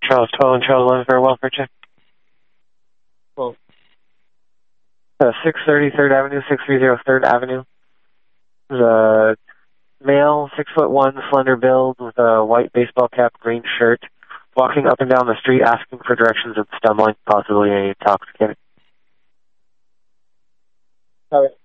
Charles 12 and Charles 11 for a welfare check. Well, 630 3rd Avenue, 630 3rd Avenue. There's a male, 6'1", slender build with a white baseball cap, green shirt, walking up and down the street asking for directions and stumbling, possibly intoxicated. all right.